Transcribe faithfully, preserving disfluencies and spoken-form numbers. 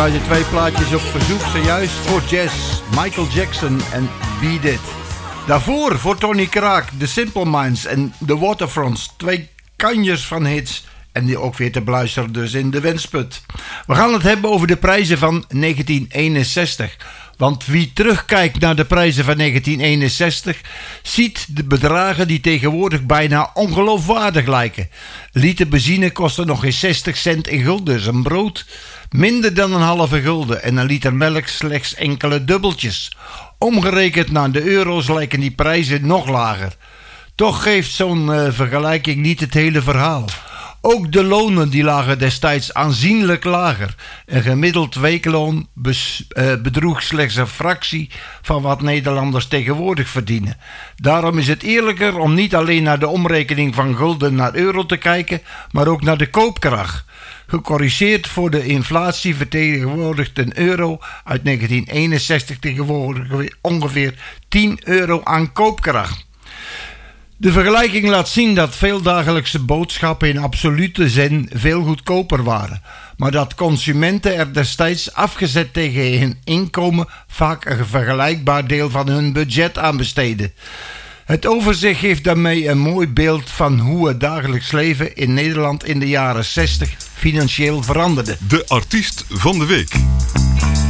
draaide twee plaatjes op verzoek, zojuist voor Jazz, Michael Jackson en Beat It. Daarvoor voor Tony Kraak, The Simple Minds en The Waterfronts. Twee kanjers van hits en die ook weer te beluisteren dus in de wensput. We gaan het hebben over de prijzen van negentien eenenzestig. Want wie terugkijkt naar de prijzen van negentien eenenzestig... ziet de bedragen die tegenwoordig bijna ongeloofwaardig lijken. Liter benzine kostte nog geen zestig cent in guldens. Een brood minder dan een halve gulden. En een liter melk slechts enkele dubbeltjes. Omgerekend naar de euro's lijken die prijzen nog lager. Toch geeft zo'n uh, vergelijking niet het hele verhaal. Ook de lonen die lagen destijds aanzienlijk lager. Een gemiddeld weekloon bes, uh, bedroeg slechts een fractie van wat Nederlanders tegenwoordig verdienen. Daarom is het eerlijker om niet alleen naar de omrekening van gulden naar euro te kijken, maar ook naar de koopkracht. Gecorrigeerd voor de inflatie vertegenwoordigt een euro uit negentien eenenzestig tegenwoordig ongeveer tien euro aan koopkracht. De vergelijking laat zien dat veel dagelijkse boodschappen in absolute zin veel goedkoper waren, maar dat consumenten er destijds afgezet tegen hun inkomen vaak een vergelijkbaar deel van hun budget aan besteden. Het overzicht geeft daarmee een mooi beeld van hoe het dagelijks leven in Nederland in de jaren zestig financieel veranderde. De artiest van de week.